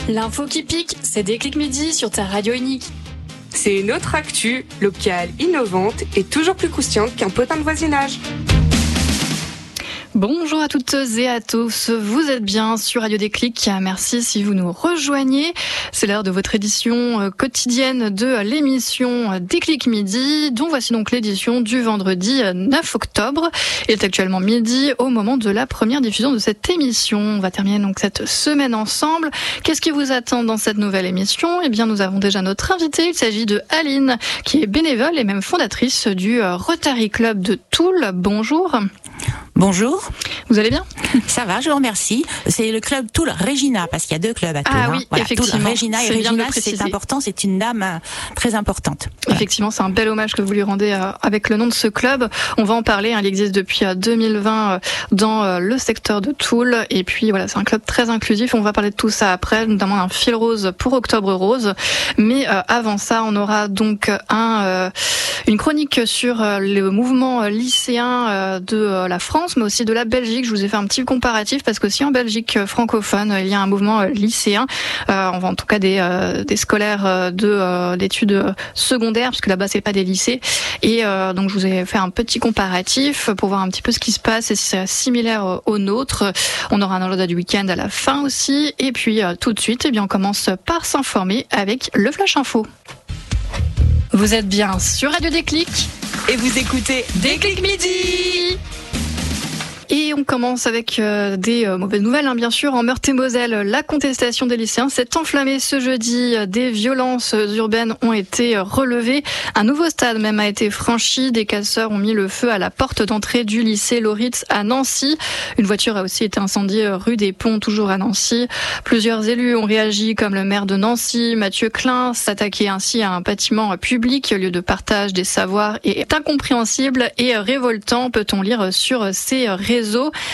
L'info qui pique, c'est Déclic Midi sur ta radio unique. C'est une autre actu, locale, innovante et toujours plus croustillante qu'un potin de voisinage. Bonjour à toutes et à tous, vous êtes bien sur Radio Déclic, merci si vous nous rejoignez. C'est l'heure de votre édition quotidienne de l'émission Déclic Midi, dont voici donc l'édition du vendredi 9 octobre. Il est actuellement midi au moment de la première diffusion de cette émission. On va terminer donc cette semaine ensemble. Qu'est-ce qui vous attend dans cette nouvelle émission ? Eh bien, nous avons déjà notre invitée, il s'agit de Aline, qui est bénévole et même fondatrice du Rotary Club de Toul. Bonjour. Bonjour. Vous allez bien ? Ça va, je vous remercie. C'est le club Toul Regina, parce qu'il y a deux clubs à Toul. Ah oui, voilà, effectivement. Toul Regina, et Regina, c'est important, c'est une dame très importante. Voilà. Effectivement, c'est un bel hommage que vous lui rendez avec le nom de ce club. On va en parler, il existe depuis 2020 dans le secteur de Toul. Et puis voilà, c'est un club très inclusif. On va parler de tout ça après, notamment un fil rose pour Octobre Rose. Mais avant ça, on aura donc une chronique sur le mouvement lycéen de la France, mais aussi de la Belgique. Je vous ai fait un petit comparatif parce qu'aussi en Belgique francophone, il y a un mouvement lycéen, en tout cas des scolaires d'études secondaires, puisque là-bas c'est pas des lycées. Et donc je vous ai fait un petit comparatif pour voir un petit peu ce qui se passe et si c'est similaire au nôtre. On aura un agenda du week-end à la fin aussi. Et puis tout de suite, on commence par s'informer avec le Flash Info. Vous êtes bien sur Radio Déclic et vous écoutez Déclic Midi. Et on commence avec des mauvaises nouvelles, bien sûr. En Meurthe-et-Moselle, la contestation des lycéens s'est enflammée ce jeudi. Des violences urbaines ont été relevées. Un nouveau stade même a été franchi. Des casseurs ont mis le feu à la porte d'entrée du lycée Loritz à Nancy. Une voiture a aussi été incendiée rue des Ponts, toujours à Nancy. Plusieurs élus ont réagi, comme le maire de Nancy, Mathieu Klein. S'attaquer ainsi à un bâtiment public, lieu de partage des savoirs, est incompréhensible et révoltant, peut-on lire sur ces réseaux.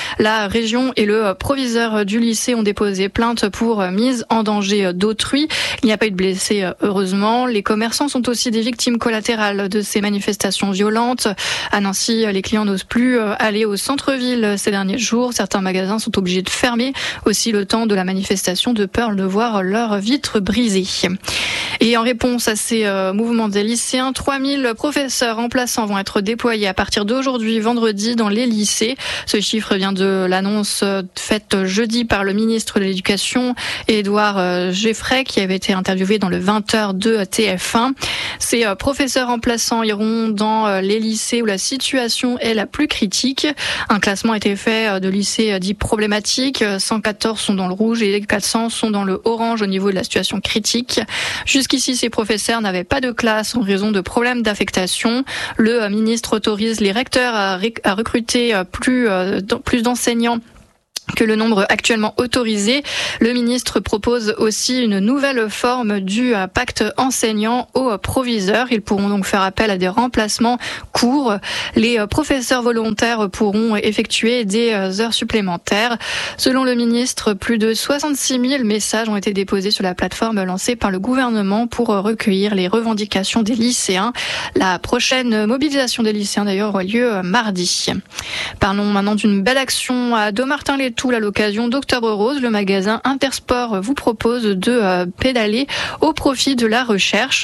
La région et le proviseur du lycée ont déposé plainte pour mise en danger d'autrui. Il n'y a pas eu de blessés, heureusement. Les commerçants sont aussi des victimes collatérales de ces manifestations violentes. À Nancy, les clients n'osent plus aller au centre-ville ces derniers jours. Certains magasins sont obligés de fermer aussi le temps de la manifestation, de peur de voir leurs vitres brisées. Et en réponse à ces mouvements des lycéens, 3000 professeurs remplaçants vont être déployés à partir d'aujourd'hui, vendredi, dans les lycées. Ce chiffre vient de l'annonce faite jeudi par le ministre de l'Éducation, Édouard Geffray, qui avait été interviewé dans le 20h de TF1. Ces professeurs remplaçants iront dans les lycées où la situation est la plus critique. Un classement a été fait de lycées dits problématiques. 114 sont dans le rouge et 400 sont dans le orange au niveau de la situation critique. Jusqu'ici, ces professeurs n'avaient pas de classe en raison de problèmes d'affectation. Le ministre autorise les recteurs à recruter plus d'enseignants que le nombre actuellement autorisé. Le ministre propose aussi une nouvelle forme du pacte enseignant aux proviseurs. Ils pourront donc faire appel à des remplacements courts. Les professeurs volontaires pourront effectuer des heures supplémentaires. Selon le ministre, plus de 66 000 messages ont été déposés sur la plateforme lancée par le gouvernement pour recueillir les revendications des lycéens. La prochaine mobilisation des lycéens d'ailleurs aura lieu mardi. Parlons maintenant d'une belle action à Dommartin-les-Toul à l'occasion d'Octobre Rose. Le magasin Intersport vous propose de pédaler au profit de la recherche.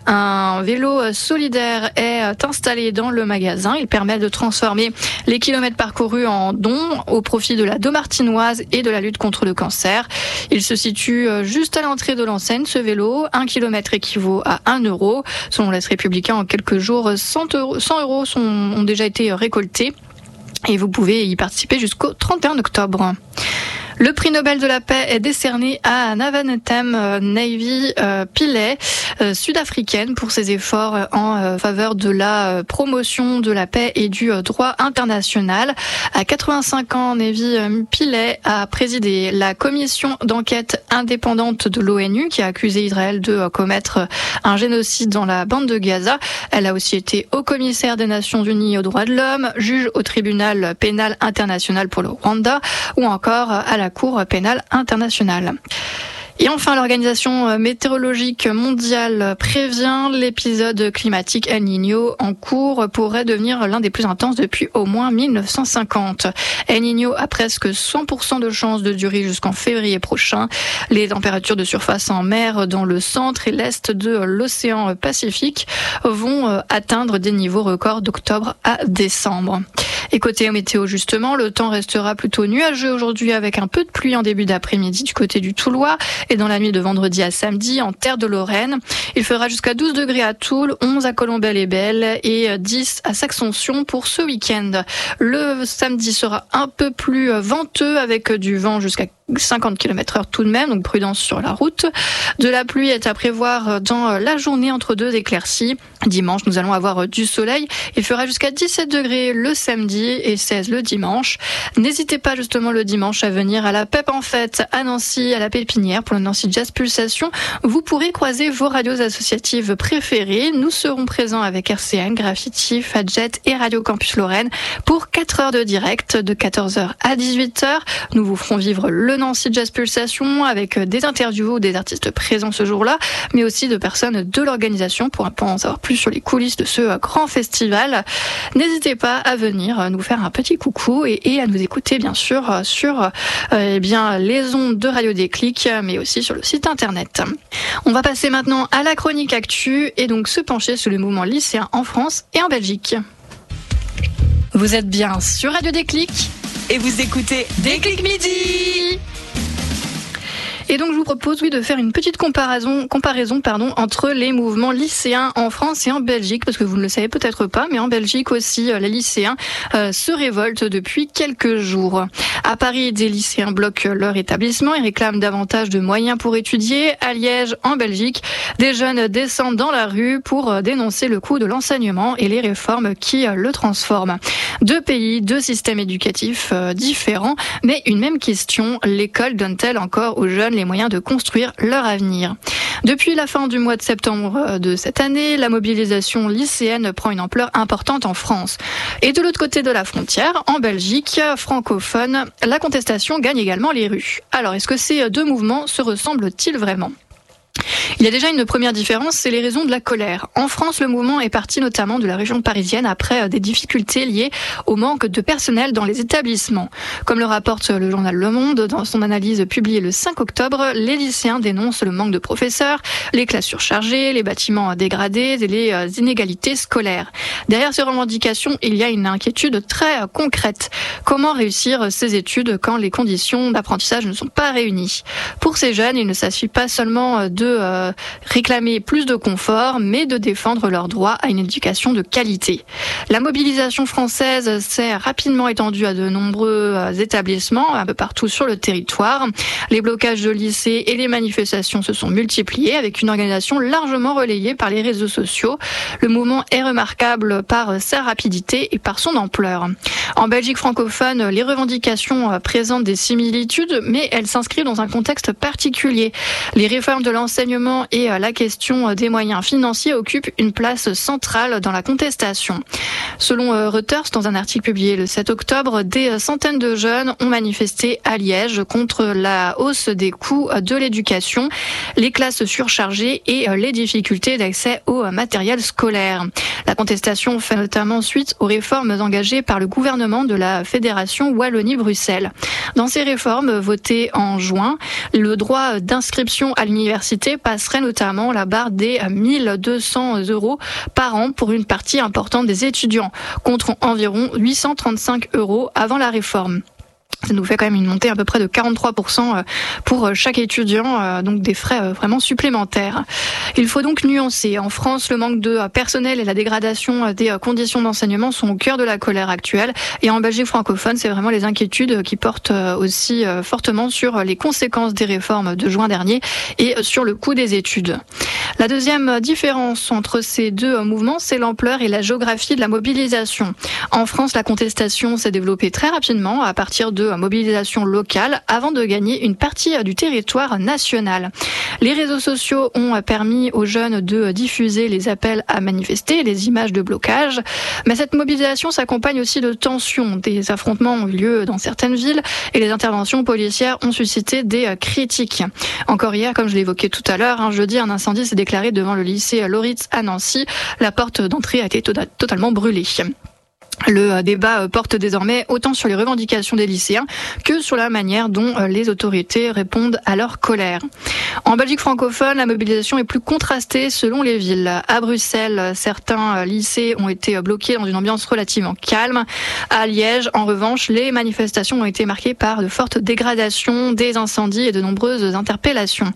Un vélo solidaire est installé dans le magasin. Il permet de transformer les kilomètres parcourus en dons au profit de la Dommartinoise et de la lutte contre le cancer. Il se situe juste à l'entrée de l'enseigne. Ce vélo, 1 kilomètre équivaut à 1 euro. Selon l'Est républicain, en quelques jours, 100 euros ont déjà été récoltés. Et vous pouvez y participer jusqu'au 31 octobre. Le prix Nobel de la paix est décerné à Navenetem Navy Pillay, sud-africaine, pour ses efforts en faveur de la promotion de la paix et du droit international. À 85 ans, Navy Pillay a présidé la commission d'enquête indépendante de l'ONU qui a accusé Israël de commettre un génocide dans la bande de Gaza. Elle a aussi été haut-commissaire des Nations Unies aux droits de l'homme, juge au tribunal pénal international pour le Rwanda ou encore à la Cour pénale internationale. Et enfin, l'Organisation météorologique mondiale prévient l'épisode climatique El Niño en cours pourrait devenir l'un des plus intenses depuis au moins 1950. El Niño a presque 100% de chances de durer jusqu'en février prochain. Les températures de surface en mer dans le centre et l'est de l'océan Pacifique vont atteindre des niveaux records d'octobre à décembre. Et côté météo justement, le temps restera plutôt nuageux aujourd'hui avec un peu de pluie en début d'après-midi du côté du Toulois et dans la nuit de vendredi à samedi en terre de Lorraine. Il fera jusqu'à 12 degrés à Toul, 11 à Colombelles-les-Belles et 10 à Saxe-Fonction pour ce week-end. Le samedi sera un peu plus venteux avec du vent jusqu'à 50 km/h tout de même, donc prudence sur la route. De la pluie est à prévoir dans la journée entre deux éclaircies. Dimanche, nous allons avoir du soleil. Il fera jusqu'à 17 degrés le samedi et 16 le dimanche. N'hésitez pas justement le dimanche à venir à la PEP en fête à Nancy, à la Pépinière pour le Nancy Jazz Pulsation. Vous pourrez croiser vos radios associatives préférées. Nous serons présents avec RCN, Graffiti, Fadjet et Radio Campus Lorraine pour 4 heures de direct de 14h à 18h. Nous vous ferons vivre le Nancy Jazz Pulsation avec des interviews des artistes présents ce jour-là, mais aussi de personnes de l'organisation pour en savoir plus sur les coulisses de ce grand festival. N'hésitez pas à venir nous faire un petit coucou et à nous écouter bien sûr sur les ondes de Radio Déclic, mais aussi sur le site internet. On va passer maintenant à la chronique actu et donc se pencher sur le mouvement lycéen en France et en Belgique. Vous êtes bien sur Radio Déclic Et vous écoutez Déclic Midi. Et donc je vous propose de faire une petite comparaison entre les mouvements lycéens en France et en Belgique, parce que vous ne le savez peut-être pas, mais en Belgique aussi, les lycéens se révoltent depuis quelques jours. À Paris, des lycéens bloquent leur établissement et réclament davantage de moyens pour étudier. À Liège, en Belgique, des jeunes descendent dans la rue pour dénoncer le coût de l'enseignement et les réformes qui le transforment. Deux pays, deux systèmes éducatifs différents, mais une même question, l'école donne-t-elle encore aux jeunes les moyens de construire leur avenir? Depuis la fin du mois de septembre de cette année, la mobilisation lycéenne prend une ampleur importante en France. Et de l'autre côté de la frontière, en Belgique francophone, la contestation gagne également les rues. Alors, est-ce que ces deux mouvements se ressemblent-ils vraiment ? Il y a déjà une première différence, c'est les raisons de la colère. En France, le mouvement est parti notamment de la région parisienne après des difficultés liées au manque de personnel dans les établissements. Comme le rapporte le journal Le Monde dans son analyse publiée le 5 octobre, les lycéens dénoncent le manque de professeurs, les classes surchargées, les bâtiments dégradés et les inégalités scolaires. Derrière ces revendications, il y a une inquiétude très concrète. Comment réussir ces études quand les conditions d'apprentissage ne sont pas réunies ? Pour ces jeunes, il ne s'agit pas seulement de réclamer plus de confort, mais de défendre leur droit à une éducation de qualité. La mobilisation française s'est rapidement étendue à de nombreux établissements, un peu partout sur le territoire. Les blocages de lycées et les manifestations se sont multipliés avec une organisation largement relayée par les réseaux sociaux. Le mouvement est remarquable par sa rapidité et par son ampleur. En Belgique francophone, les revendications présentent des similitudes, mais elles s'inscrivent dans un contexte particulier. Les réformes de l'enseignement et la question des moyens financiers occupent une place centrale dans la contestation. Selon Reuters, dans un article publié le 7 octobre, des centaines de jeunes ont manifesté à Liège contre la hausse des coûts de l'éducation, les classes surchargées et les difficultés d'accès au matériel scolaire. La contestation fait notamment suite aux réformes engagées par le gouvernement de la Fédération Wallonie-Bruxelles. Dans ces réformes votées en juin, le droit d'inscription à l'université passerait notamment la barre des 1 200 € par an pour une partie importante des étudiants, contre environ 835 € avant la réforme. Ça nous fait quand même une montée à peu près de 43% pour chaque étudiant, donc des frais vraiment supplémentaires. Il faut donc nuancer. En France, le manque de personnel et la dégradation des conditions d'enseignement sont au cœur de la colère actuelle. Et en Belgique francophone, c'est vraiment les inquiétudes qui portent aussi fortement sur les conséquences des réformes de juin dernier et sur le coût des études. La deuxième différence entre ces deux mouvements, c'est l'ampleur et la géographie de la mobilisation. En France, la contestation s'est développée très rapidement à partir de de mobilisation locale avant de gagner une partie du territoire national. Les réseaux sociaux ont permis aux jeunes de diffuser les appels à manifester, les images de blocage. Mais cette mobilisation s'accompagne aussi de tensions. Des affrontements ont eu lieu dans certaines villes et les interventions policières ont suscité des critiques. Encore hier, comme je l'évoquais tout à l'heure, jeudi, un incendie s'est déclaré devant le lycée Loritz à Nancy. La porte d'entrée a été totalement brûlée. Le débat porte désormais autant sur les revendications des lycéens que sur la manière dont les autorités répondent à leur colère. En Belgique francophone, la mobilisation est plus contrastée selon les villes. À Bruxelles, certains lycées ont été bloqués dans une ambiance relativement calme. À Liège, en revanche, les manifestations ont été marquées par de fortes dégradations, des incendies et de nombreuses interpellations.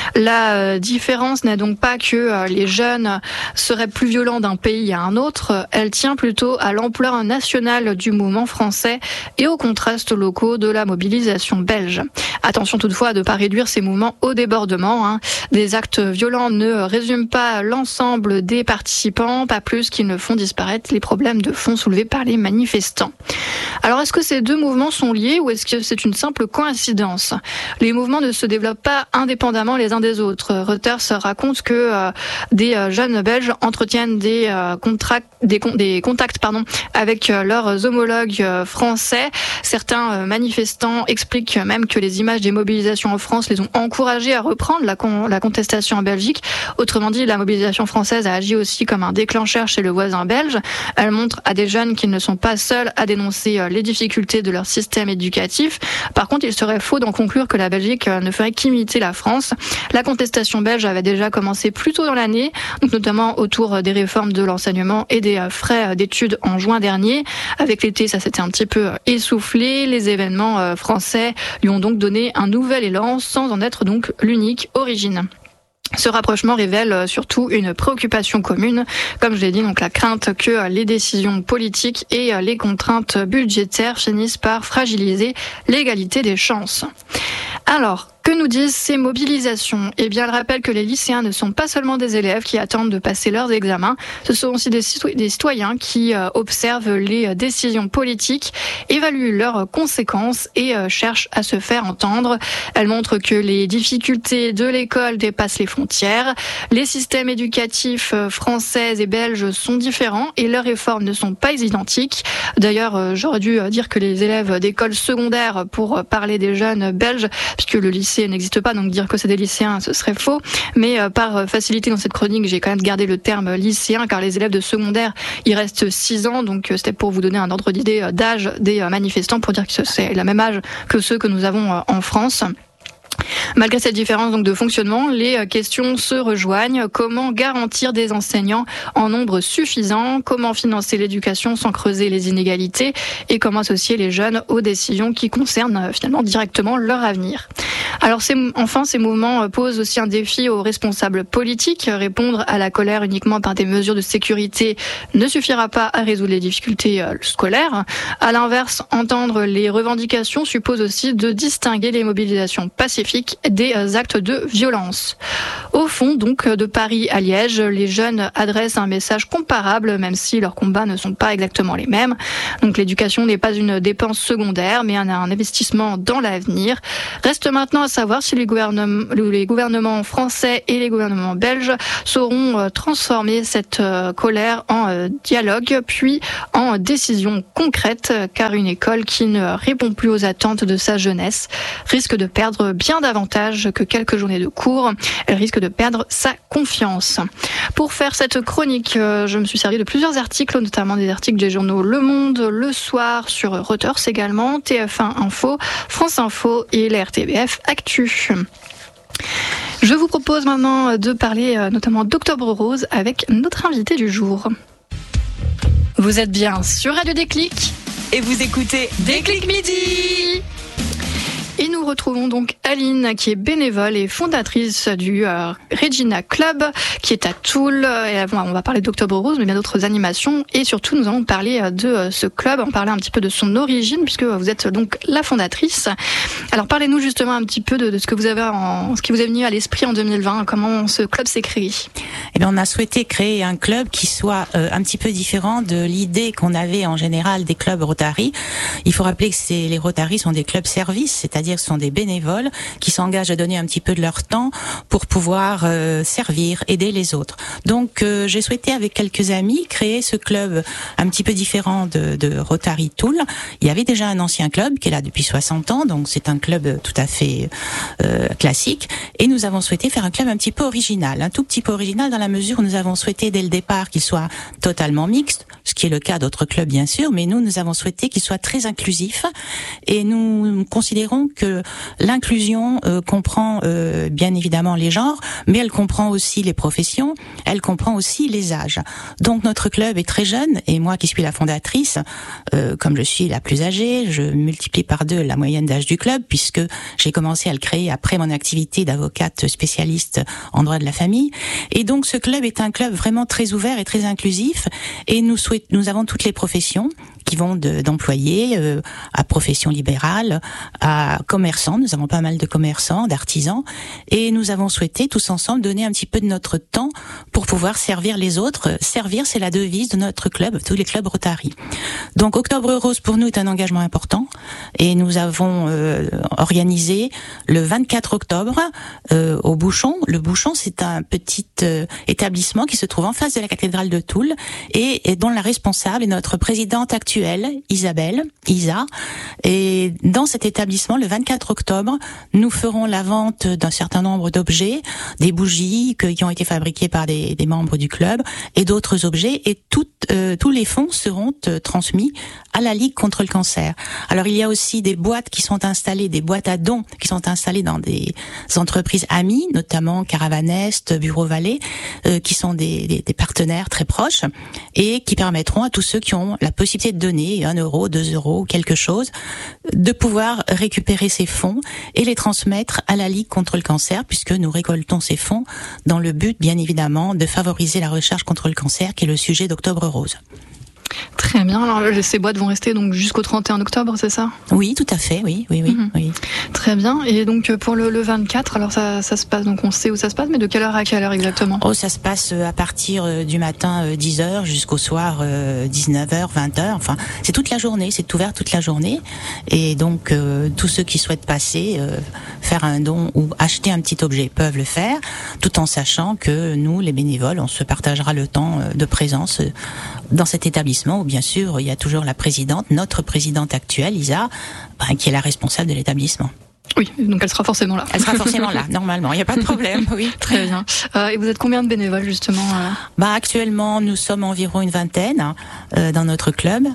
La différence n'est donc pas que les jeunes seraient plus violents d'un pays à un autre, elle tient plutôt à l'ampleur nationale du mouvement français et aux contrastes locaux de la mobilisation belge. Attention toutefois à ne pas réduire ces mouvements au débordement. Des actes violents ne résument pas l'ensemble des participants, pas plus qu'ils ne font disparaître les problèmes de fond soulevés par les manifestants. Alors est-ce que ces deux mouvements sont liés ou est-ce que c'est une simple coïncidence ? Les mouvements ne se développent pas indépendamment les uns des autres. Reuters raconte que des jeunes Belges entretiennent des contacts avec leurs homologues français. Certains manifestants expliquent même que les images des mobilisations en France les ont encouragés à reprendre la contestation en Belgique. Autrement dit, la mobilisation française a agi aussi comme un déclencheur chez le voisin belge. Elle montre à des jeunes qu'ils ne sont pas seuls à dénoncer les difficultés de leur système éducatif. Par contre, il serait faux d'en conclure que la Belgique ne ferait qu'imiter la France. La contestation belge avait déjà commencé plus tôt dans l'année, donc notamment autour des réformes de l'enseignement et des frais d'études en juin dernier. Avec l'été, ça s'était un petit peu essoufflé. Les événements français lui ont donc donné un nouvel élan sans en être donc l'unique origine. Ce rapprochement révèle surtout une préoccupation commune, comme je l'ai dit, donc la crainte que les décisions politiques et les contraintes budgétaires finissent par fragiliser l'égalité des chances. Alors, que nous disent ces mobilisations ? Eh bien, elle rappelle que les lycéens ne sont pas seulement des élèves qui attendent de passer leurs examens, ce sont aussi des citoyens qui observent les décisions politiques, évaluent leurs conséquences et cherchent à se faire entendre. Elle montre que les difficultés de l'école dépassent les frontières. Les systèmes éducatifs français et belges sont différents et leurs réformes ne sont pas identiques. D'ailleurs, j'aurais dû dire que les élèves d'école secondaire pour parler des jeunes belges, puisque le lycée n'existe pas, donc dire que c'est des lycéens, ce serait faux. Mais par facilité dans cette chronique, j'ai quand même gardé le terme lycéen, car les élèves de secondaire, il reste 6 ans, donc c'était pour vous donner un ordre d'idée d'âge des manifestants, pour dire que c'est la même âge que ceux que nous avons en France. Malgré cette différence donc de fonctionnement, les questions se rejoignent. Comment garantir des enseignants en nombre suffisant ? Comment financer l'éducation sans creuser les inégalités ? Et comment associer les jeunes aux décisions qui concernent finalement directement leur avenir ? Alors enfin, ces mouvements posent aussi un défi aux responsables politiques. Répondre à la colère uniquement par des mesures de sécurité ne suffira pas à résoudre les difficultés scolaires. À l'inverse, entendre les revendications suppose aussi de distinguer les mobilisations pacifiques des actes de violence. Au fond, donc, de Paris à Liège, les jeunes adressent un message comparable, même si leurs combats ne sont pas exactement les mêmes. Donc l'éducation n'est pas une dépense secondaire, mais un investissement dans l'avenir. Reste maintenant à savoir si les gouvernements français et les gouvernements belges sauront transformer cette colère en dialogue, puis en décision concrète, car une école qui ne répond plus aux attentes de sa jeunesse risque de perdre bien davantage que quelques journées de cours. Elle risque de perdre sa confiance. Pour faire cette chronique, je me suis servi de plusieurs articles, notamment des articles des journaux Le Monde, Le Soir, sur Reuters également, TF1 Info, France Info et la RTBF Actu. Je vous propose maintenant de parler notamment d'Octobre Rose avec notre invité du jour. Vous êtes bien sur Radio Déclic et vous écoutez Déclic Midi. Et nous retrouvons donc Aline, qui est bénévole et fondatrice du Regina Club, qui est à Toul. Et on va parler d'Octobre Rose, mais bien d'autres animations. Et surtout, nous allons parler de ce club, en parler un petit peu de son origine, puisque vous êtes donc la fondatrice. Alors, parlez-nous justement un petit peu de ce que vous avez ce qui vous est venu à l'esprit en 2020. Comment ce club s'est créé? Eh bien, on a souhaité créer un club qui soit un petit peu différent de l'idée qu'on avait en général des clubs Rotary. Il faut rappeler que les Rotary sont des clubs services, c'est-à-dire que ce sont des bénévoles qui s'engagent à donner un petit peu de leur temps pour pouvoir servir, aider les autres. Donc, j'ai souhaité avec quelques amis créer ce club un petit peu différent de Rotary Toul. Il y avait déjà un ancien club qui est là depuis 60 ans, donc c'est un club tout à fait classique. Et nous avons souhaité faire un club un petit peu original, un tout petit peu original dans la mesure où nous avons souhaité dès le départ qu'il soit totalement mixte, ce qui est le cas d'autres clubs bien sûr, mais nous avons souhaité qu'il soit très inclusif. Et nous considérons que l'inclusion comprend bien évidemment les genres, mais elle comprend aussi les professions, elle comprend aussi les âges. Donc notre club est très jeune, et moi qui suis la fondatrice, comme je suis la plus âgée, je multiplie par 2 la moyenne d'âge du club, puisque j'ai commencé à le créer après mon activité d'avocate spécialiste en droit de la famille. Et donc ce club est un club vraiment très ouvert et très inclusif, et nous avons toutes les professions qui vont d'employés à profession libérale, à commerçants. Nous avons pas mal de commerçants, d'artisans, et nous avons souhaité tous ensemble donner un petit peu de notre temps pour pouvoir servir les autres. Servir, c'est la devise de notre club, tous les clubs Rotary. Donc Octobre Rose pour nous est un engagement important, et nous avons organisé le 24 octobre au Bouchon. Le Bouchon, c'est un petit établissement qui se trouve en face de la cathédrale de Toul, et dont la responsable est notre présidente actuelle, Isa. Et dans cet établissement, le 24 octobre, nous ferons la vente d'un certain nombre d'objets, des bougies qui ont été fabriquées par des membres du club, et d'autres objets, et tous les fonds seront transmis à la Ligue contre le cancer. Alors il y a aussi des boîtes qui sont installées, des boîtes à dons qui sont installées dans des entreprises amies, notamment Caravanest, Bureau Vallée, qui sont des partenaires très proches, et qui permettront à tous ceux qui ont la possibilité de donner 1 euro, 2 euros, quelque chose, de pouvoir récupérer ces fonds et les transmettre à la Ligue contre le cancer, puisque nous récoltons ces fonds dans le but, bien évidemment, de favoriser la recherche contre le cancer, qui est le sujet d'Octobre Rose. Très bien. Alors, ces boîtes vont rester donc jusqu'au 31 octobre, c'est ça? Oui, tout à fait, oui. Oui. Très bien. Et donc, pour le 24, alors ça se passe, donc on sait où ça se passe, mais de quelle heure à quelle heure exactement? Ça se passe à partir du matin 10h jusqu'au soir 19h, 20h. Enfin, c'est toute la journée, c'est ouvert toute la journée. Et donc, tous ceux qui souhaitent passer, faire un don ou acheter un petit objet peuvent le faire, tout en sachant que nous, les bénévoles, on se partagera le temps de présence dans cet établissement où bien sûr il y a toujours la présidente, notre présidente actuelle, Isa, qui est la responsable de l'établissement. Oui, donc elle sera forcément là. Elle sera forcément là, normalement, il n'y a pas de problème, oui. Très bien. Et vous êtes combien de bénévoles justement Actuellement, nous sommes environ une vingtaine dans notre club,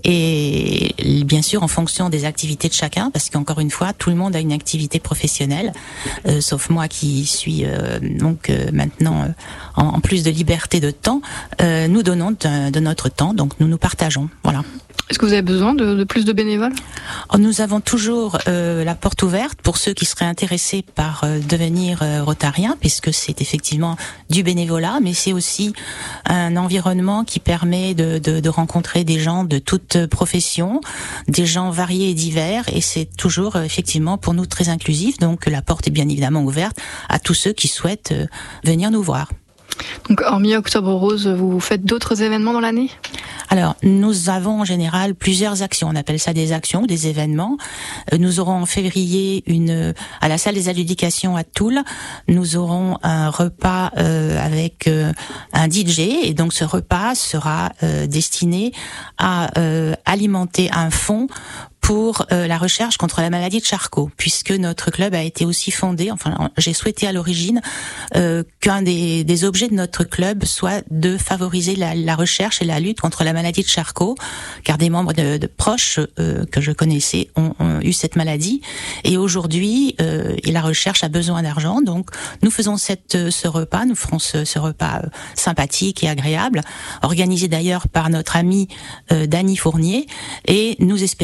et bien sûr en fonction des activités de chacun, parce qu'encore une fois, tout le monde a une activité professionnelle, sauf moi qui suis maintenant en plus de liberté de temps, nous donnons de notre temps, donc nous partageons, voilà. Est-ce que vous avez besoin de plus de bénévoles? Nous avons toujours la porte ouverte pour ceux qui seraient intéressés par devenir rotariens, puisque c'est effectivement du bénévolat, mais c'est aussi un environnement qui permet de rencontrer des gens de toute profession, des gens variés et divers, et c'est toujours effectivement pour nous très inclusif, donc la porte est bien évidemment ouverte à tous ceux qui souhaitent venir nous voir. Donc, hormis Octobre Rose, vous faites d'autres événements dans l'année? Alors, nous avons en général plusieurs actions. On appelle ça des actions, des événements. Nous aurons en février à la salle des adjudications à Toul, nous aurons un repas avec un DJ, et donc ce repas sera destiné à alimenter un fonds pour la recherche contre la maladie de Charcot, puisque notre club a été aussi fondé, j'ai souhaité à l'origine qu'un des objets de notre club soit de favoriser la recherche et la lutte contre la maladie de Charcot, car des membres de proches que je connaissais ont eu cette maladie, et aujourd'hui la recherche a besoin d'argent, donc nous faisons ce repas, nous ferons ce repas sympathique et agréable, organisé d'ailleurs par notre amie Dany Fournier, et nous espérons récolter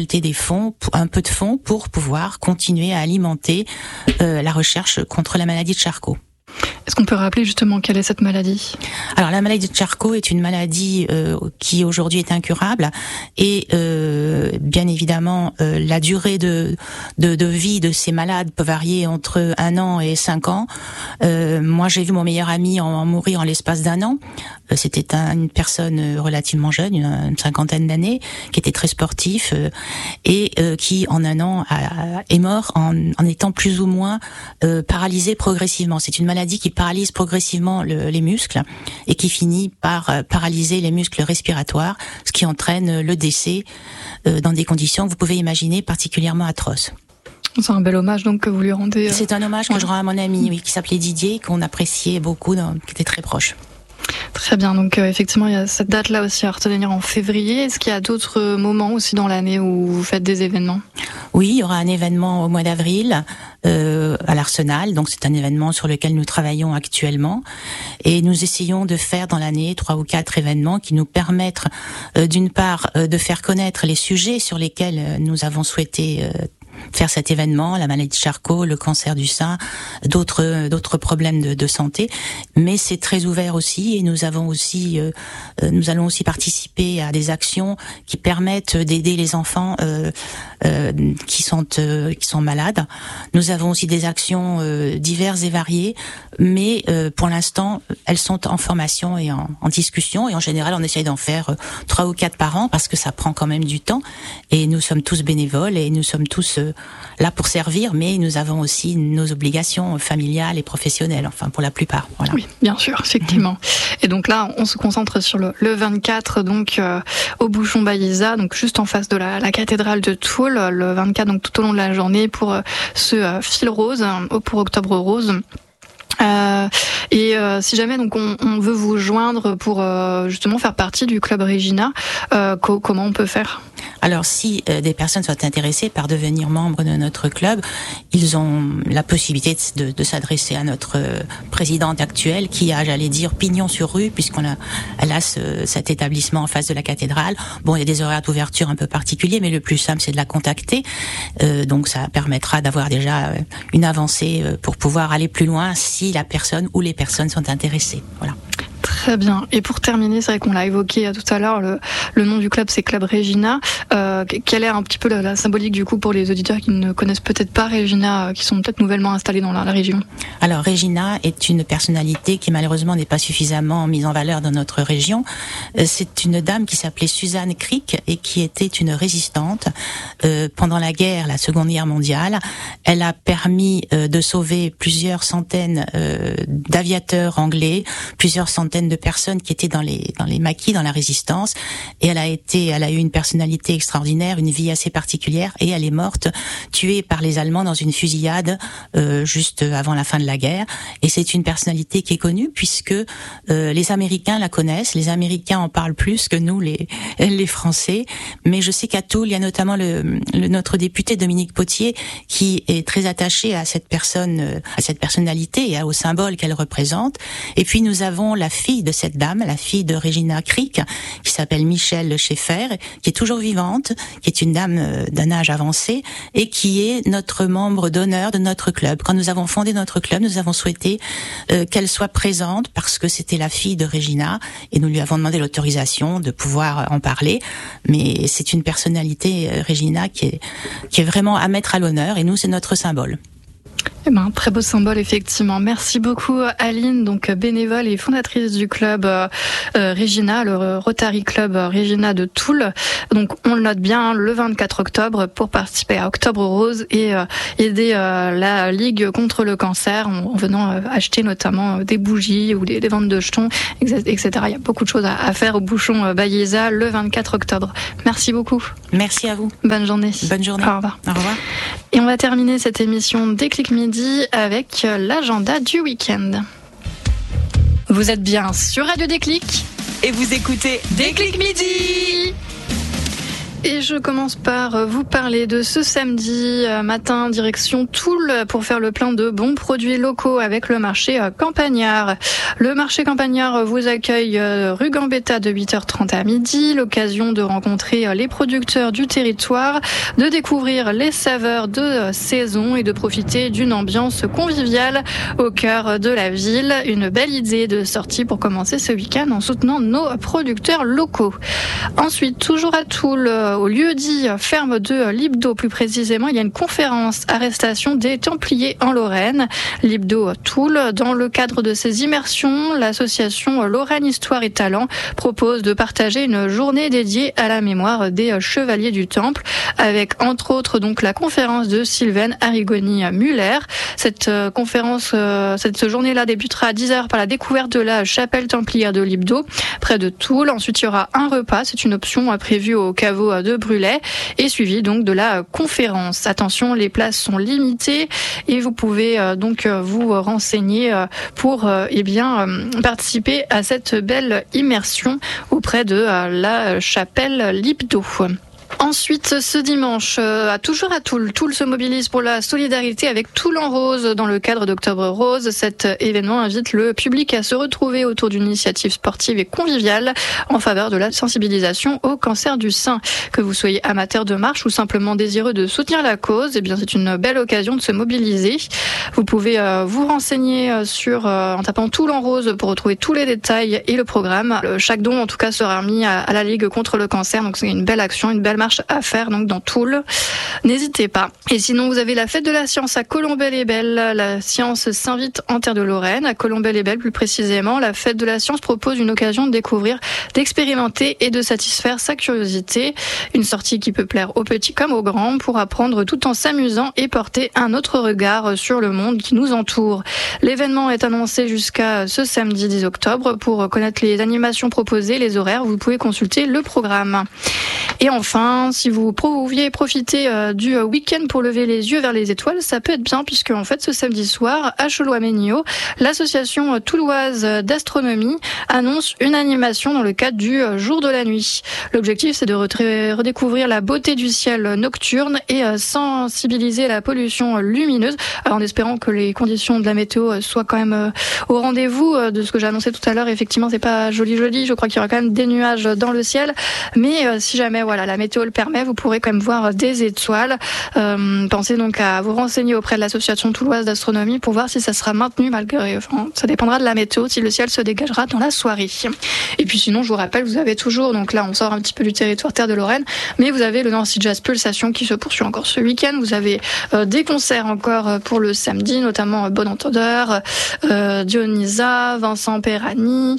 récolter un peu de fonds pour pouvoir continuer à alimenter la recherche contre la maladie de Charcot. Est-ce qu'on peut rappeler justement quelle est cette maladie ? Alors la maladie de Charcot est une maladie qui aujourd'hui est incurable et bien évidemment la durée de vie de ces malades peut varier entre 1 an et 5 ans. Moi j'ai vu mon meilleur ami en mourir en l'espace d'1 an. C'était une personne relativement jeune, une cinquantaine d'années, qui était très sportif et qui en 1 an est mort en étant plus ou moins paralysé progressivement. C'est une maladie qui paralyse progressivement les muscles et qui finit par paralyser les muscles respiratoires, ce qui entraîne le décès dans des conditions que vous pouvez imaginer particulièrement atroces. C'est un bel hommage donc que vous lui rendez. C'est un hommage que je rends à mon ami, oui, qui s'appelait Didier, qu'on appréciait beaucoup, qui était très proche. Très bien, donc effectivement il y a cette date-là aussi à retenir en février. Est-ce qu'il y a d'autres moments aussi dans l'année où vous faites des événements ? Oui, il y aura un événement au mois d'avril à l'Arsenal, donc c'est un événement sur lequel nous travaillons actuellement et nous essayons de faire dans l'année 3 ou 4 événements qui nous permettent d'une part de faire connaître les sujets sur lesquels nous avons souhaité faire cet événement, la maladie de Charcot, le cancer du sein, d'autres problèmes de santé, mais c'est très ouvert aussi et nous allons aussi participer à des actions qui permettent d'aider les enfants qui sont malades. Nous avons aussi des actions diverses et variées, mais pour l'instant elles sont en formation et en discussion et en général on essaye d'en faire 3 ou 4 par an parce que ça prend quand même du temps et nous sommes tous bénévoles et nous sommes tous là pour servir, mais nous avons aussi nos obligations familiales et professionnelles, enfin pour la plupart. Voilà. Oui, bien sûr, effectivement. Et donc là, on se concentre sur le 24, donc au Bouchon Baïsa, donc juste en face de la cathédrale de Toul, le 24, donc tout au long de la journée pour ce fil rose, pour Octobre Rose. Si jamais donc on veut vous joindre pour justement faire partie du club Regina, comment on peut faire ? Alors si des personnes sont intéressées par devenir membres de notre club, ils ont la possibilité de s'adresser à notre présidente actuelle qui a, j'allais dire, pignon sur rue elle a cet établissement en face de la cathédrale. Bon, il y a des horaires d'ouverture un peu particuliers, mais le plus simple c'est de la contacter. Donc ça permettra d'avoir déjà une avancée pour pouvoir aller plus loin si la personne ou les personnes sont intéressées. Voilà. Très bien. Et pour terminer, c'est vrai qu'on l'a évoqué tout à l'heure, le nom du club c'est Club Regina. Quelle est un petit peu la symbolique du coup pour les auditeurs qui ne connaissent peut-être pas Regina, qui sont peut-être nouvellement installés dans la région ? Alors Regina est une personnalité qui malheureusement n'est pas suffisamment mise en valeur dans notre région. C'est une dame qui s'appelait Suzanne Crick et qui était une résistante pendant la Seconde Guerre mondiale. Elle a permis de sauver plusieurs centaines d'aviateurs anglais, plusieurs centaines de personnes qui étaient dans les maquis, dans la résistance, et elle a eu une personnalité extraordinaire, une vie assez particulière, et elle est morte, tuée par les Allemands dans une fusillade juste avant la fin de la guerre. Et c'est une personnalité qui est connue puisque les Américains la connaissent, les Américains en parlent plus que nous les Français. Mais je sais qu'à Toul, il y a notamment notre député Dominique Potier qui est très attaché à cette personne, à cette personnalité et au symbole qu'elle représente. Et puis nous avons la fille de cette dame, la fille de Regina Crick, qui s'appelle Michelle Schaeffer, qui est toujours vivante, qui est une dame d'un âge avancé et qui est notre membre d'honneur de notre club. Quand nous avons fondé notre club, nous avons souhaité qu'elle soit présente parce que c'était la fille de Regina et nous lui avons demandé l'autorisation de pouvoir en parler. Mais c'est une personnalité, Regina, qui est vraiment à mettre à l'honneur et nous, c'est notre symbole. Très beau symbole, effectivement. Merci beaucoup, Aline, donc bénévole et fondatrice du club Regina, le Rotary Club Regina de Toul. Donc, on le note bien, le 24 octobre, pour participer à Octobre Rose et aider la Ligue contre le cancer en venant acheter notamment des bougies ou des ventes de jetons, etc. Il y a beaucoup de choses à faire au Bouchon Baïsa le 24 octobre. Merci beaucoup. Merci à vous. Bonne journée. Bonne journée. Au revoir. Au revoir. Et on va terminer cette émission Déclic Midi avec l'agenda du week-end. Vous êtes bien sur Radio Déclic et vous écoutez Déclic Midi. Et je commence par vous parler de ce samedi matin, direction Toul, pour faire le plein de bons produits locaux avec le marché Campagnard. Le marché Campagnard vous accueille rue Gambetta de 8h30 à midi. L'occasion de rencontrer les producteurs du territoire, de découvrir les saveurs de saison et de profiter d'une ambiance conviviale au cœur de la ville. Une belle idée de sortie pour commencer ce week-end en soutenant nos producteurs locaux. Ensuite, toujours à Toul, au lieu-dit ferme de Libdo, plus précisément, il y a une conférence arrestation des Templiers en Lorraine. Libdo Toul, dans le cadre de ces immersions, l'association Lorraine Histoire et Talent propose de partager une journée dédiée à la mémoire des chevaliers du Temple, avec entre autres donc la conférence de Sylvaine Arrigoni-Muller. Cette conférence, cette journée-là débutera à 10h par la découverte de la chapelle templière de Libdo, près de Toul. Ensuite, il y aura un repas, c'est une option prévue au caveau de Brulay, et suivi donc de la conférence. Attention, les places sont limitées et vous pouvez donc vous renseigner pour participer à cette belle immersion auprès de la chapelle Libdo. Ensuite, ce dimanche, toujours à Toul, Toul se mobilise pour la solidarité avec Toul en Rose dans le cadre d'Octobre Rose. Cet événement invite le public à se retrouver autour d'une initiative sportive et conviviale en faveur de la sensibilisation au cancer du sein. Que vous soyez amateur de marche ou simplement désireux de soutenir la cause, c'est une belle occasion de se mobiliser. Vous pouvez vous renseigner en tapant Toul en Rose pour retrouver tous les détails et le programme. Chaque don, en tout cas, sera remis à la Ligue contre le cancer. Donc c'est une belle action, une belle marche à faire donc dans Toul. N'hésitez pas. Et sinon, vous avez la fête de la science à Colombey-les-Belles. La science s'invite en terre de Lorraine. À Colombey-les-Belles, plus précisément, la fête de la science propose une occasion de découvrir, d'expérimenter et de satisfaire sa curiosité. Une sortie qui peut plaire aux petits comme aux grands pour apprendre tout en s'amusant et porter un autre regard sur le monde qui nous entoure. L'événement est annoncé jusqu'à ce samedi 10 octobre. Pour connaître les animations proposées, les horaires, vous pouvez consulter le programme. Et enfin, si vous pouviez profiter du week-end pour lever les yeux vers les étoiles, ça peut être bien puisque en fait ce samedi soir à Cholois-Ménilhaud, l'association touloise d'astronomie annonce une animation dans le cadre du jour de la nuit. L'objectif, c'est de redécouvrir la beauté du ciel nocturne et sensibiliser à la pollution lumineuse, en espérant que les conditions de la météo soient quand même au rendez-vous. De ce que j'ai annoncé tout à l'heure, effectivement, c'est pas joli, je crois qu'il y aura quand même des nuages dans le ciel, mais si jamais la météo le permet, vous pourrez quand même voir des étoiles. Pensez donc à vous renseigner auprès de l'association touloise d'astronomie pour voir si ça sera maintenu ça dépendra de la météo, si le ciel se dégagera dans la soirée. Et puis sinon, je vous rappelle, vous avez toujours, donc là on sort un petit peu du territoire terre de Lorraine, mais vous avez le Nancy Jazz Pulsation qui se poursuit encore ce week-end. Vous avez des concerts encore pour le samedi, notamment Bon Entendeur, Dionysa, Vincent Perani,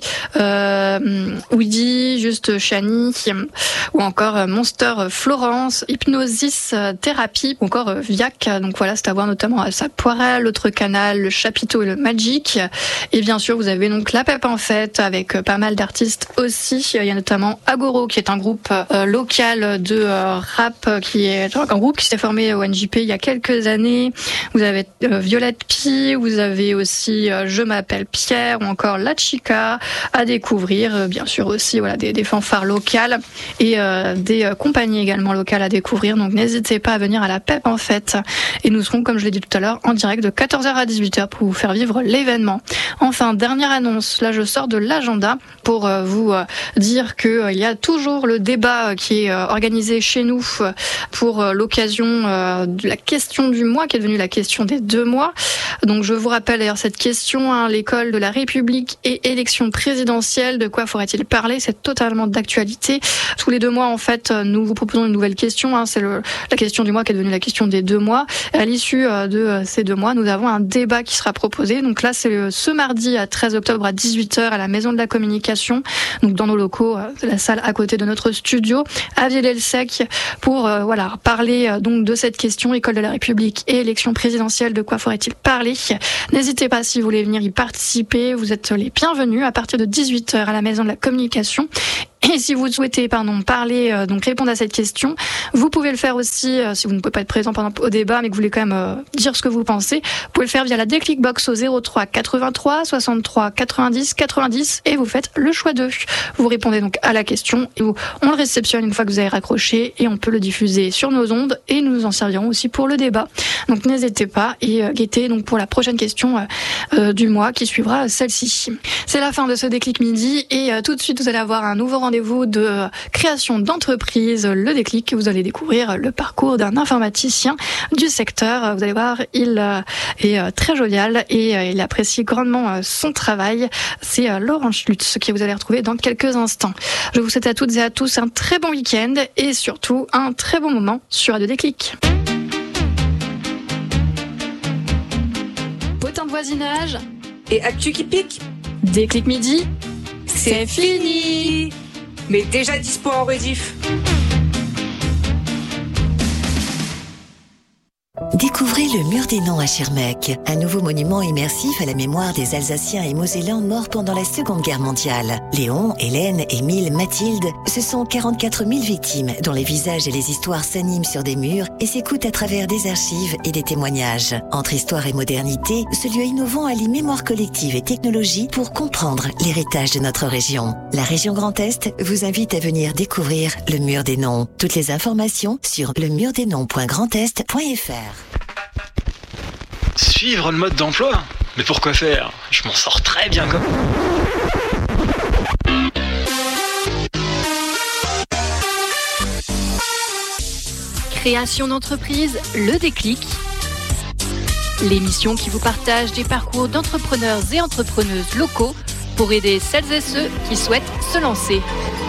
Woody, Juste Chani, ou encore Monster Florence, Hypnosis Thérapie, ou encore Viac. Donc voilà, c'est à voir notamment à sa Poirel, l'autre canal, le Chapiteau et le Magic. Et bien sûr, vous avez donc la Pep en fête avec pas mal d'artistes aussi. Il y a notamment Agoro qui est un groupe local de rap qui est un groupe qui s'est formé au NJP il y a quelques années. Vous avez Violette Pie, vous avez aussi Je m'appelle Pierre ou encore La Chica à découvrir. Bien sûr aussi des fanfares locales et des compagnies également locales à découvrir. Donc n'hésitez pas à venir à la Pep en fête. Et nous serons, comme je l'ai dit tout à l'heure, en direct de 14h à 18h pour vous faire vivre l'événement. Enfin, dernière annonce, là je sors de l'agenda pour vous dire qu'il y a toujours le débat qui est organisé chez nous pour l'occasion de la question du mois qui est devenue la question des 2 mois. Donc je vous rappelle d'ailleurs cette question, l'école de la République et élection présidentielle, de quoi faudrait-il parler? C'est totalement d'actualité. Tous les 2 mois en fait, nous vous proposons une nouvelle question, c'est la question du mois qui est devenue la question des 2 mois. À l'issue de ces 2 mois, nous avons un débat qui sera proposé. Donc là, c'est ce mardi à 13 octobre à 18h à la Maison de la Communication, donc dans nos locaux, la salle à côté de notre studio, à Villers-le-Sec, pour parler donc de cette question, école de la République et élection présidentielle, de quoi faudrait-il parler? N'hésitez pas si vous voulez venir y participer, vous êtes les bienvenus à partir de 18h à la Maison de la Communication. Et si vous souhaitez parler, donc répondre à cette question, vous pouvez le faire aussi, si vous ne pouvez pas être présent au débat, mais que vous voulez quand même dire ce que vous pensez, vous pouvez le faire via la Déclic Box au 03 83 63 90 90 et vous faites le choix d'eux. Vous répondez donc à la question et on le réceptionne une fois que vous avez raccroché et on peut le diffuser sur nos ondes et nous nous en servirons aussi pour le débat. Donc n'hésitez pas et guettez donc pour la prochaine question du mois qui suivra celle-ci. C'est la fin de ce Déclic Midi et tout de suite vous allez avoir un nouveau rendez-vous de création d'entreprise, le Déclic. Vous allez découvrir le parcours d'un informaticien du secteur. Vous allez voir, il est très jovial et il apprécie grandement son travail. C'est Laurent Schlutz qui vous allez retrouver dans quelques instants. Je vous souhaite à toutes et à tous un très bon week-end et surtout un très bon moment sur Radio Déclic. Potin de voisinage Et actu qui pique, Déclic Midi, c'est fini. mais déjà dispo en rediff. Découvrez le Mur des Noms à Schirmeck, un nouveau monument immersif à la mémoire des Alsaciens et Mosellans morts pendant la Seconde Guerre mondiale. Léon, Hélène, Émile, Mathilde, ce sont 44 000 victimes dont les visages et les histoires s'animent sur des murs et s'écoutent à travers des archives et des témoignages. Entre histoire et modernité, ce lieu innovant allie mémoire collective et technologie pour comprendre l'héritage de notre région. La région Grand Est vous invite à venir découvrir le Mur des Noms. Toutes les informations sur lemurdesnoms.grandest.fr. Suivre le mode d'emploi ? Mais pourquoi faire ? Je m'en sors très bien comme... Création d'entreprise, le Déclic. L'émission qui vous partage des parcours d'entrepreneurs et entrepreneuses locaux pour aider celles et ceux qui souhaitent se lancer.